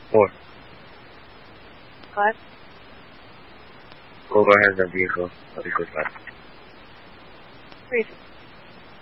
4. What? Go ahead and vehicle. I'll be quick. 3.